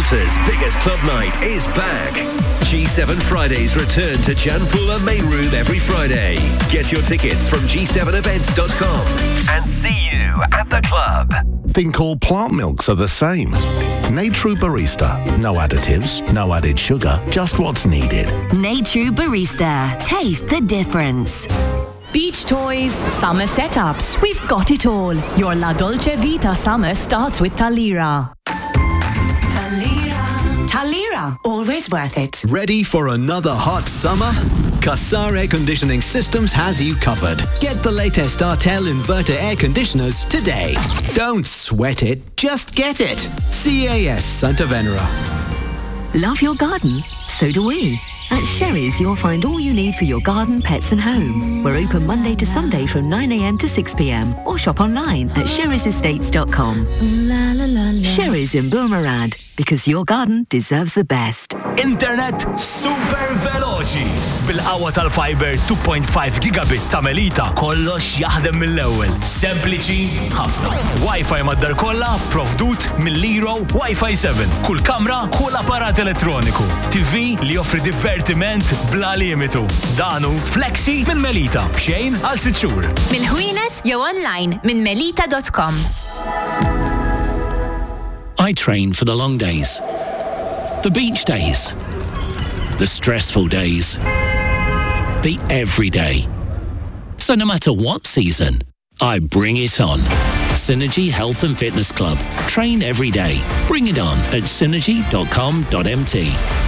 Gibraltar's biggest club night is back. G7 Fridays return to Janpula Main Room every Friday. Get your tickets from g7events.com and see you at the club. Think all plant milks are the same. Natrue Barista. No additives, no added sugar, just what's needed. Natrue Barista. Taste the difference. Beach toys, summer setups, we've got it all. Your La Dolce Vita summer starts with Talira. Talira, always worth it. Ready for another hot summer? Qassar Air Conditioning Systems has you covered. Get the latest Artel inverter air conditioners today. Don't sweat it, just get it. CAS Santa Venera. Love your garden? So do we. At Sherry's, you'll find all you need for your garden, pets and home. We're open Monday to Sunday from 9 a.m. to 6 p.m. or shop online at sherry'sestates.com. Sherry's in Boomerad, because your garden deserves the best. Internet super veloċi. Bil-qawwa tal-fiber 2.5 gigabit ta' Melita kollox jaħdem mill-ewwel. Sempliċi ħafna. Wi-Fi mad-dar kollha provdut mill-Liro Wi-Fi 7. Kull kamra, kull apparat elettroniku. TV li joffri divertiment bla limitu. Danu flexi minn Melita b'xejn għal 6 xhur. Mill-ħwienet jew online minn melita.com. I train for the long days, the beach days, the stressful days, the everyday. So no matter what season, I bring it on. Synergy Health and Fitness Club. Train every day. Bring it on at synergy.com.mt.